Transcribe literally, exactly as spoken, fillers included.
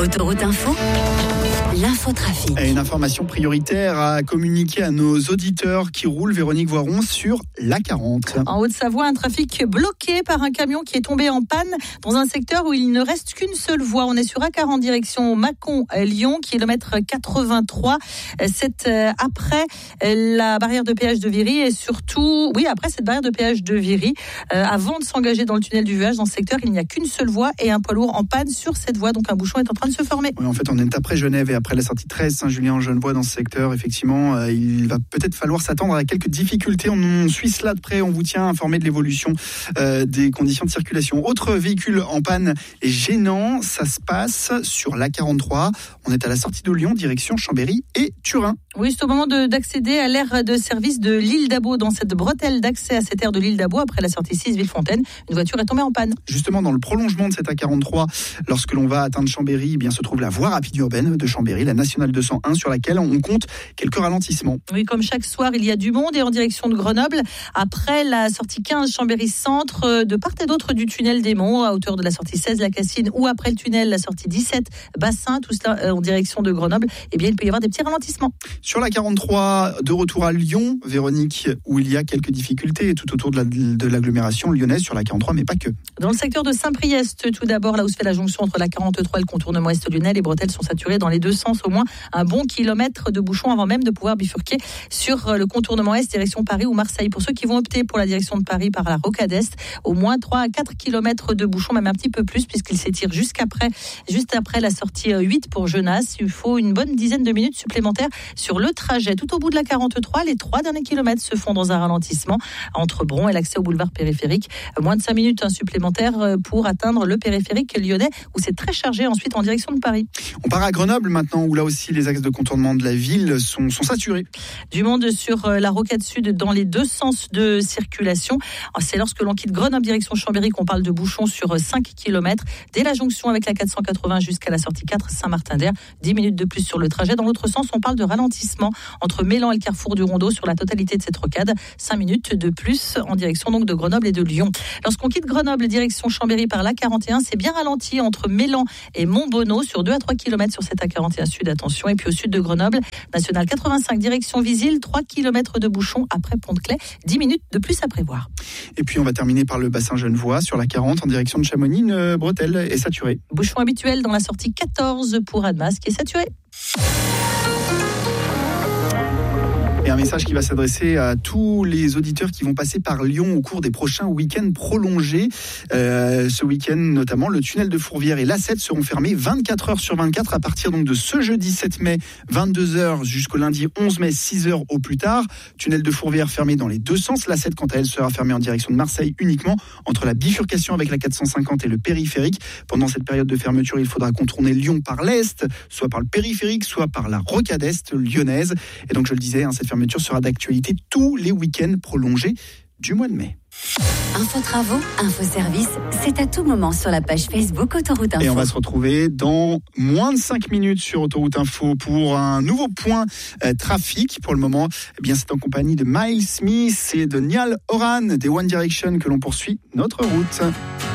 Autoroute Info, l'infotrafic. Et une information prioritaire à communiquer à nos auditeurs qui roulent, Véronique Voiron, sur l'A quarante. En Haute-Savoie, un trafic bloqué par un camion qui est tombé en panne dans un secteur où il ne reste qu'une seule voie. On est sur A quarante direction Mâcon-Lyon, kilomètre quatre-vingt-trois. C'est après la barrière de péage de Viry et surtout, oui, après cette barrière de péage de Viry. Euh, avant de s'engager dans le tunnel du Vuage, dans ce secteur, il n'y a qu'une seule voie et un poids lourd en panne sur cette voie. Donc un bouchon est en train de se former. Oui, en fait, on est après Genève et après la sortie treize Saint-Julien-en-Genevois dans ce secteur. Effectivement, euh, il va peut-être falloir s'attendre à quelques difficultés. On, on suit cela de près. On vous tient informé de l'évolution euh, des conditions de circulation. Autre véhicule en panne et gênant, ça se passe sur l'A quarante-trois. On est à la sortie de Lyon, direction Chambéry et Turin. Oui, c'est au moment de, d'accéder à l'aire de service de l'île d'Abo, dans cette bretelle d'accès à cette aire de l'île d'Abo, après la sortie six Villefontaine. Une voiture est tombée en panne. Justement, dans le prolongement de cette A quarante-trois, lorsque l'on va atteindre Chambéry, eh bien, se trouve la voie rapide urbaine de Chambéry, la nationale deux cent un, sur laquelle on compte quelques ralentissements. Oui, comme chaque soir, il y a du monde et en direction de Grenoble. Après la sortie quinze Chambéry-Centre, de part et d'autre du tunnel des Monts, à hauteur de la sortie seize La Cassine, ou après le tunnel, la sortie dix-sept Bassin, tout cela en direction de Grenoble, eh bien, il peut y avoir des petits ralentissements. Sur la quarante-trois, de retour à Lyon, Véronique, où il y a quelques difficultés tout autour de, la, de l'agglomération lyonnaise sur la quarante-trois, mais pas que. Dans le secteur de Saint-Priest, tout d'abord, là où se fait la jonction entre la quarante-trois et le contournement est lyonnais, les bretelles sont saturées dans les deux sens, au moins un bon kilomètre de bouchon avant même de pouvoir bifurquer sur le contournement est, direction Paris ou Marseille. Pour ceux qui vont opter pour la direction de Paris par la rocade est, au moins trois à quatre kilomètres de bouchon, même un petit peu plus, puisqu'il s'étire jusqu'après, juste après la sortie huit pour Genasse. Il faut une bonne dizaine de minutes supplémentaires sur le trajet. Tout au bout de la quarante-trois, les trois derniers kilomètres se font dans un ralentissement entre Bron et l'accès au boulevard périphérique. Moins de cinq minutes supplémentaires pour atteindre le périphérique lyonnais, où c'est très chargé ensuite en direction de Paris. On part à Grenoble maintenant, où là aussi les axes de contournement de la ville sont, sont saturés. Du monde sur la rocade sud dans les deux sens de circulation. C'est lorsque l'on quitte Grenoble direction Chambéry qu'on parle de bouchons sur cinq kilomètres. Dès la jonction avec la quatre cent quatre-vingts jusqu'à la sortie quatre Saint-Martin-d'Air. dix minutes de plus sur le trajet. Dans l'autre sens, on parle de ralentissement entre Mélan et le carrefour du Rondeau sur la totalité de cette rocade. cinq minutes de plus en direction donc de Grenoble et de Lyon. Lorsqu'on quitte Grenoble direction Chambéry par l'A quarante et un, c'est bien ralenti entre Mélan et Montbonneau sur deux à trois kilomètres sur cette A quarante et un sud, attention. Et puis au sud de Grenoble, nationale quatre-vingt-cinq direction Visil, trois kilomètres de bouchon après Pont-de-Claix, dix minutes de plus à prévoir. Et puis on va terminer par le bassin genevois sur la quarante en direction de Chamonix, une bretelle est saturée. Bouchon habituel dans la sortie quatorze pour Annemasse qui est saturée. Et un message qui va s'adresser à tous les auditeurs qui vont passer par Lyon au cours des prochains week-ends prolongés. Euh, ce week-end, notamment, le tunnel de Fourvière et l'A sept seront fermés vingt-quatre heures sur vingt-quatre à partir donc de ce jeudi sept mai, vingt-deux heures jusqu'au lundi onze mai, six heures au plus tard. Tunnel de Fourvière fermé dans les deux sens. L'A sept, quant à elle, sera fermée en direction de Marseille uniquement entre la bifurcation avec la quatre cent cinquante et le périphérique. Pendant cette période de fermeture, il faudra contourner Lyon par l'est, soit par le périphérique, soit par la rocade est lyonnaise. Et donc, je le disais, hein, cette fermeture sera d'actualité tous les week-ends prolongés du mois de mai. Info travaux, info service, c'est à tout moment sur la page Facebook Autoroute Info. Et on va se retrouver dans moins de cinq minutes sur Autoroute Info pour un nouveau point euh, trafic. Pour le moment, eh bien, c'est en compagnie de Miles Smith et de Niall Horan des One Direction que l'on poursuit notre route.